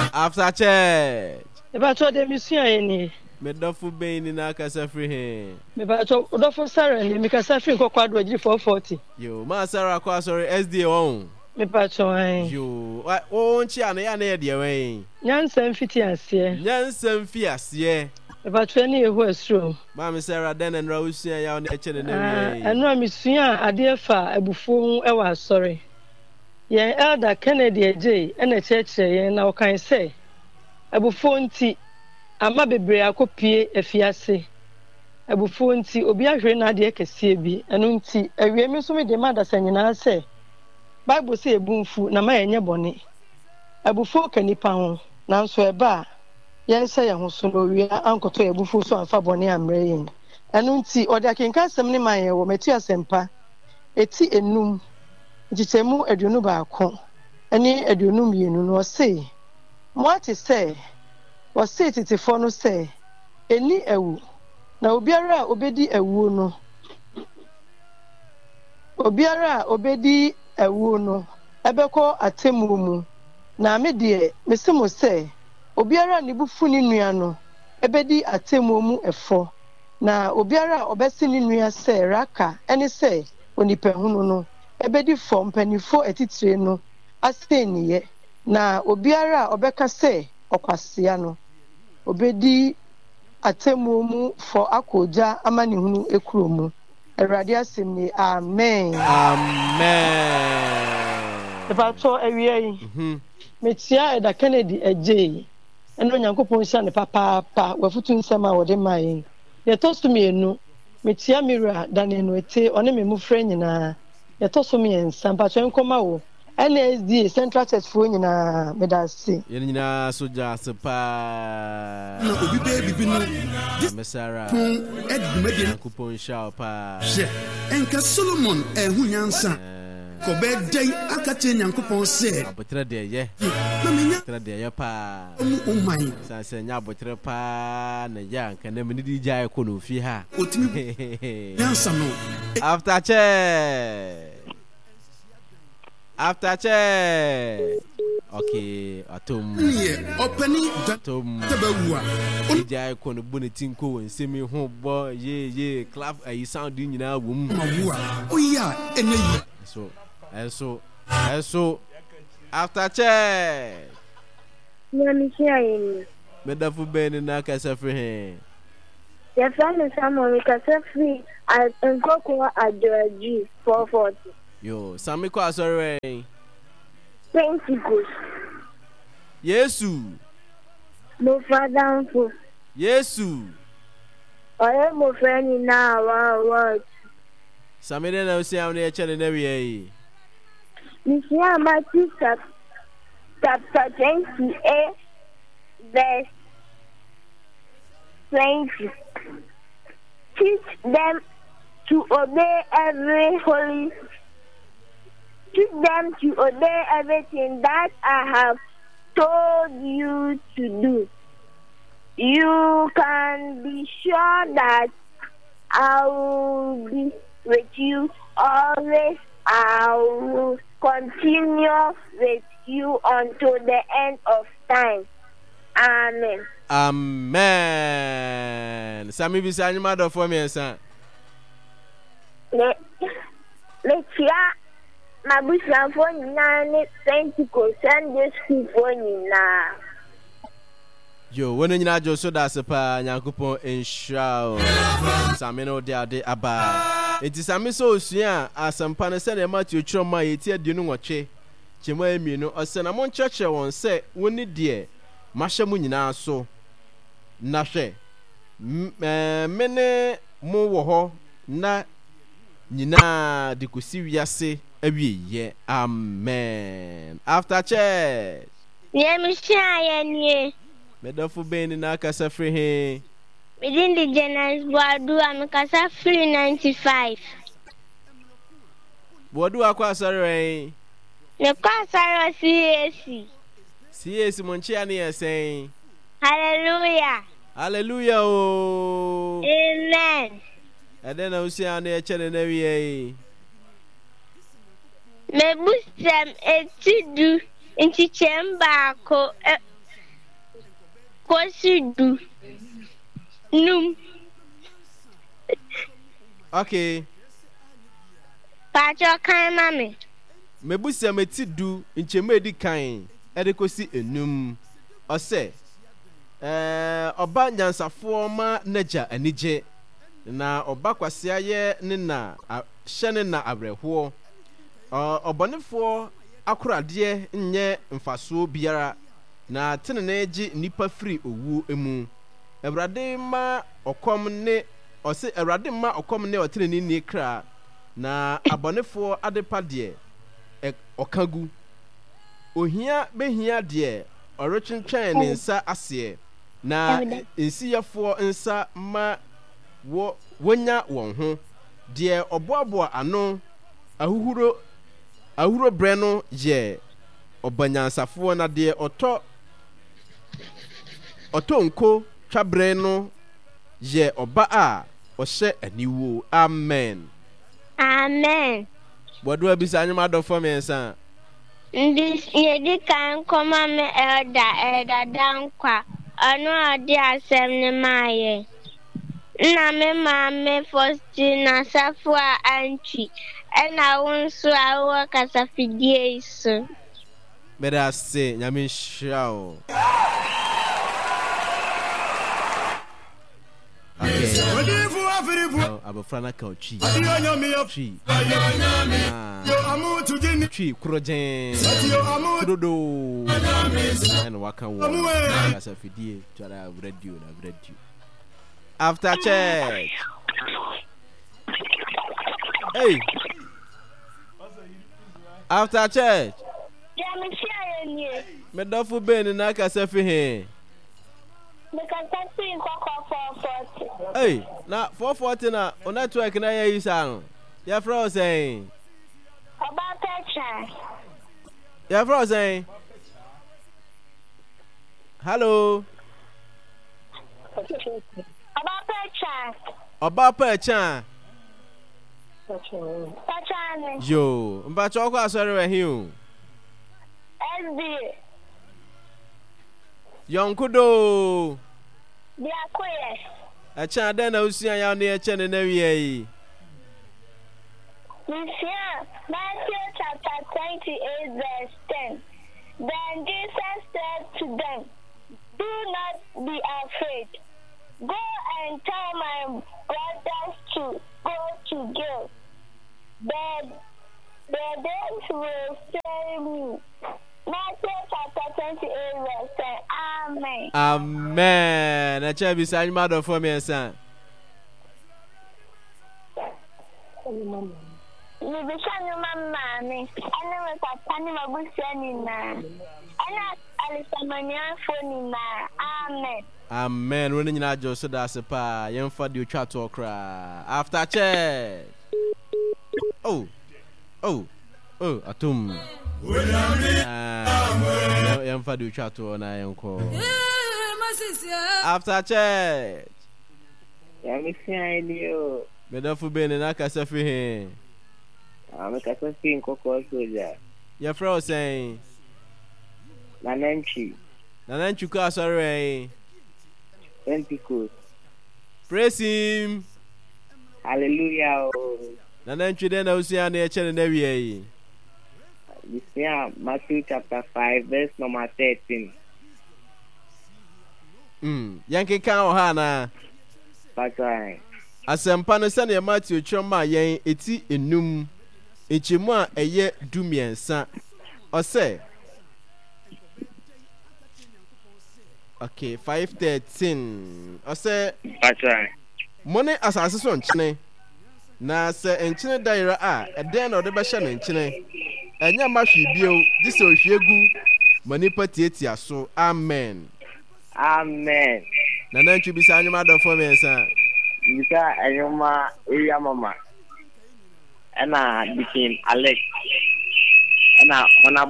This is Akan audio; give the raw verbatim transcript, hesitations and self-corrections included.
After church. About what the mission any. Medofu Bain in Akasa free him. About what for Sarah and Mikasa free quadro four forty. You, Master Aquasori S D on. Me patcho. You, what won't you an air dear way? Yansen Fitias, yeah. Yansen Fias, yeah. About twenty was true. Mammy Sarah, then and Rose, yeah, on each and every. I know Miss Sia, a dear fa, a buffon, I was sorry. Yeah, Elder Kennedy J, and a church, and now can say. A buffon tea, a mabbe a copy, a fiasse. A buffon tea, Obia Rena de Cassibi, and unti, a remusum de mother sending I say. Bible say a boomful, na my nya bonnet. A buffo can nip on, now so a bar. Yes, say I was so we are uncle to a buffo so and fabonny am rain. And unti, or that can cast some my or Matia Sempa. A tea and noom. Jitemu eduonu baako ene eduonu mienu no say what is say was say titifo no say eni ewu na obiara obedi ewu no obiara obedi ewu no ebekọ atemu mu na me de mesemo say obiara ne bufu ni nua no ebedi atemu mu efo na obiara obesi ni nua say raka ene say onipehunu no ebedi form penifo etitire no aseniye na obiara obeka se okwasea no obedi atemu mu for akoja amani hunu ekromu erade asemni amen amen debato ewie mhm metia eda Kennedy eje eno nyankopon sha ne papa pa wafutu nsema wode mai ye tosumi enu metia mira danenu ete one me mu frɛ nyina ye tosumi en sampa twen koma wo N S D Central Church for nyina medase ye nyina soja sepa na obi be bibi no mesara edumedie kupon sha pa je enka Solomon ehunyansa ko be den akate nyankopon se abotre de ye na menya abotre de ye pa o man sa se nya abotre pa na ya nka na meni di jai ko no fi ha otimi nyansa no after che after che okay atom ye openi atom tabawua on jai ko no bonitin ko wonsemi ho bo ye ye clap ayi sound nyina wom mawua oya eneyi so eso eso after che Nyami shayin. medafu ben na kasa free Ya fami samo mi kasa free at nkoko adoji four forty. yo sami ko asore Pentecost. Yesu Mo father mfu. Yesu Oye mo friend na wa wa. sami de na usia na chele na wi Misia Matthew chapter twenty-eight verse twenty. Teach them to obey every holy Teach them to obey everything that I have told you to do. You can be sure that I will be with you always. I will continue with you until the end of time. Amen. Amen. Sami bi sa nyima do for me san. Le le tia ma busa fo nyina ne Pentecost Sunday school fo nyina. Yo, wono nyina jo so da sepa Nyankopon enhira. Sami no de ade aba. Enti sami so osua asampa ne se na Matthew chiroma yeti ade no nwɔtwe. Chema emi no ose na mon church won se woni de mahye mu nyina so. Na hwe. Mene mo wo ho na nyina de kosi wiase awieye. Amen. After church. Ye mi shaya nie. Medafu ben na kasa free he. Within the Genesis Boadu Amikasa free ninety-five. Boadu akwa asare. Ne kwa sara C A C. C A C monchi ani esen. Hallelujah. Hallelujah oh. Amen. Ade na usi ani echele na wiye. Me busem etudu inti chemba ko Kosidu. Num. Okay. Pacho kan mami. Mebusia meti du nchemu edi kan ede kosi enum. Ose eh oba nyansafo ma naja anije na oba kwase aye ne na hyene na abrɛhoɔ ɔbɔnefo akorade nye mfaso biara na tenene gye nipa firi owu emu Awurade ma ɔkɔm ne ɔse Awurade ma ɔkɔm ne ɔtenene ni kra na abɔnefo adepa de ɔkagu ohia behia de ɔretwentwɛn ne nsa ase na nsiyafo nsa ma wo wonya wɔn ho de ɔboaboa ano ahuhuro ahuro brɛ no yɛ ɔbanyansafo na de ɔtɔ ɔtɔ nko twabrɛ no yɛ ɔba a ɔhyɛ aniwo. Amen. Amen. Bodo abisa anyama dɔfo mensa. Ndi yedi kan koma me elda elda dankwa anu adi asem ne maye. Na me ma me fosti na safua anchi ena wonso awo kasafidie iso. Beda se nyame hwao. Okay. Abofra na ka ochi. Chi. Chi kurojen. Kurodo. And waka wo. Kasafidie twara radio na radio. After church. Hey. After church. Me dofu ben na kasafi he. Me kasafi koko four forty. Hey, na four forty na o network na ye isa no. Ya fro saying. Oba pecha. Ya fro saying. Hello. Oba pecha. Oba pecha. Pecha ni. Yo, mba choko asori we hiu. S B. Yonkudo. Dia koye. Acha den na usia ya ne eche ne na wie yi. Lucia, Matthew chapter twenty-eight verse ten. Then Jesus said to them, "Do not be afraid. Go and tell my brothers to go to jail. But the dead will fear me." Matthew chapter twenty-eight verse ten. Amen. Amen. Acha bisa anyama do for me san. Ni bisa ni mama ni. Ana me papa ni mabusia ni na. Ana alisamania phone na. Amen. Amen. When you know just that sepa yemfa di otwa to okra. After church. Oh. Oh. Oh, atum. Ah. Yemfa di otwa to na yenko. After church. Yamisia elio. Medafu bene na kasafi he. Ah, me kasafi nkoko soja. Your friend saying. Nananchi. Nananchi ko asore. Pentecost. Praise him. Hallelujah. Nananchi den na usia na eche na wie yi. This year Matthew chapter five verse number thirteen. Mm, yanke kan o ha na. Patrai. Asempa no sɛ ne Matthew twoma yɛn eti enum echimu a ɛyɛ dumiɛnsa ɔsɛ okay five thirteen ɔsɛ Patrai. Mone asase so nkyene na sɛ nkyene daira a ɛdɛn na ɔde bɛhyɛ ne nkyene ɛnya ma hwe bio di sɛ ohwie gu manipa tietia so. Amen. Amen. Na nantwi bisa anyoma dɔfo mensa Bisa ayoma area mama. Ena Dikin Alex. Ena ona